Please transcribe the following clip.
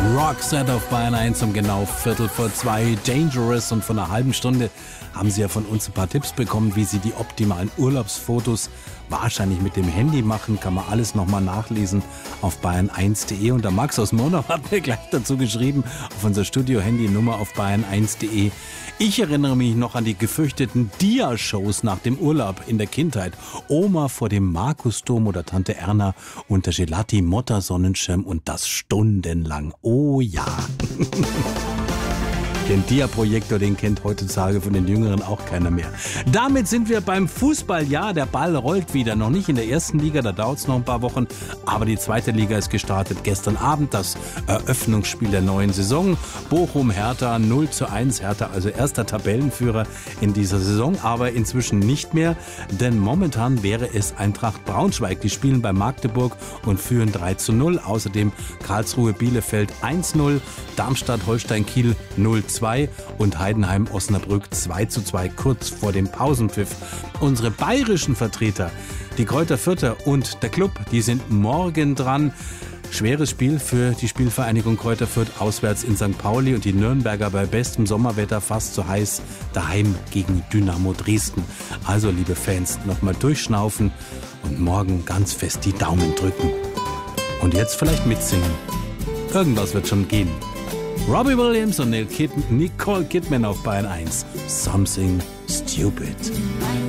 Roxette auf Bayern 1 um genau 2:15. Dangerous, und vor einer halben Stunde haben Sie ja von uns ein paar Tipps bekommen, wie Sie die optimalen Urlaubsfotos wahrscheinlich mit dem Handy machen. Kann man alles nochmal nachlesen auf bayern1.de. Und der Max aus Monau hat mir gleich dazu geschrieben, auf unser Studio-Handy-Nummer auf bayern1.de. Ich erinnere mich noch an die gefürchteten Dia-Shows nach dem Urlaub in der Kindheit. Oma vor dem Markusdom oder Tante Erna unter Gelati-Motta-Sonnenschirm und das stundenlang. Oh ja. Den Dia-Projektor, den kennt heutzutage von den Jüngeren auch keiner mehr. Damit sind wir beim Fußball. Ja, der Ball rollt wieder. Noch nicht in der ersten Liga, da dauert es noch ein paar Wochen. Aber die zweite Liga ist gestartet. Gestern Abend das Eröffnungsspiel der neuen Saison. Bochum-Hertha 0:1. Hertha also erster Tabellenführer in dieser Saison, aber inzwischen nicht mehr. Denn momentan wäre es Eintracht Braunschweig. Die spielen bei Magdeburg und führen 3:0. Außerdem Karlsruhe-Bielefeld 1:0. Darmstadt-Holstein-Kiel 0:2 und Heidenheim-Osnabrück 2:2 kurz vor dem Pausenpfiff. Unsere bayerischen Vertreter, die Kräuter Fürther und der Club, die sind morgen dran. Schweres Spiel für die Spielvereinigung Kräuter Fürth auswärts in St. Pauli und die Nürnberger bei bestem Sommerwetter fast so heiß daheim gegen Dynamo Dresden. Also, liebe Fans, nochmal durchschnaufen und morgen ganz fest die Daumen drücken. Und jetzt vielleicht mitsingen. Irgendwas wird schon gehen. Robbie Williams und Nicole Kidman auf Bayern 1. Something Stupid.